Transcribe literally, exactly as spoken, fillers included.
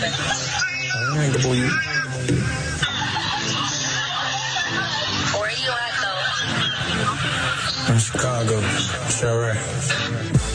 I ain't gonna believe it. Where you at, though? In Chicago. Sure.